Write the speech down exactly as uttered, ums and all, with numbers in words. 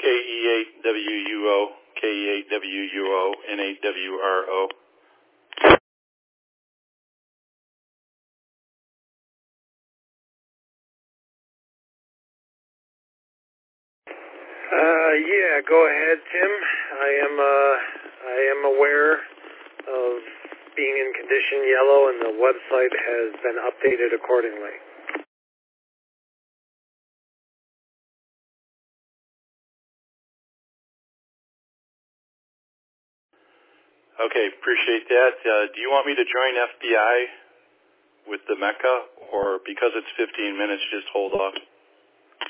E eight W U O, K E eight W U O, N eight W R O. Uh, yeah, go ahead, Tim. I am, uh, I am aware of being in condition yellow, and the website has been updated accordingly. Okay, appreciate that. Uh, do you want me to join F B I with the Mecca, or because it's fifteen minutes, just hold off?